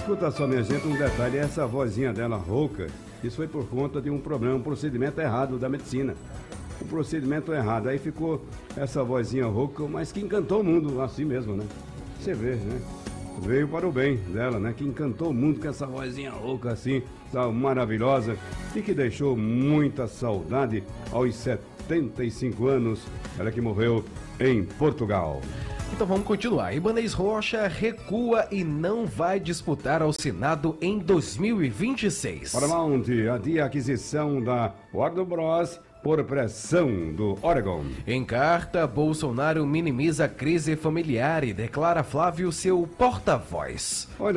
Escuta só, minha gente, um detalhe, essa vozinha dela rouca, isso foi por conta de um problema, um procedimento errado da medicina. Um procedimento errado, aí ficou essa vozinha rouca, mas que encantou o mundo, assim mesmo, né? Você vê, né? Veio para o bem dela, né? Que encantou o mundo com essa vozinha rouca assim, maravilhosa, e que deixou muita saudade aos 75 anos, ela que morreu em Portugal. Então vamos continuar. Ibanez Rocha recua e não vai disputar ao Senado em 2026. Paramount adia a aquisição da Warner Bros. Por pressão do Oregon. Em carta, Bolsonaro minimiza a crise familiar e declara Flávio seu porta-voz. Olha,